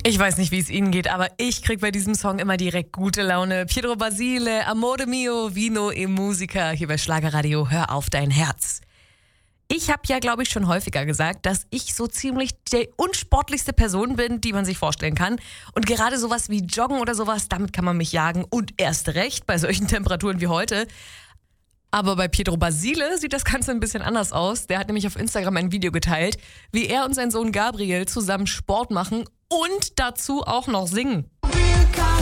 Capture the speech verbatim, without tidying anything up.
Ich weiß nicht, wie es Ihnen geht, aber ich krieg bei diesem Song immer direkt gute Laune. Pietro Basile, Amore mio, Vino e Musica, hier bei Schlagerradio, hör auf dein Herz. Ich habe ja, glaube ich, schon häufiger gesagt, dass ich so ziemlich die unsportlichste Person bin, die man sich vorstellen kann. Und gerade sowas wie Joggen oder sowas, damit kann man mich jagen. Und erst recht bei solchen Temperaturen wie heute. Aber bei Pietro Basile sieht das Ganze ein bisschen anders aus. Der hat nämlich auf Instagram ein Video geteilt, wie er und sein Sohn Gabriel zusammen Sport machen und dazu auch noch singen.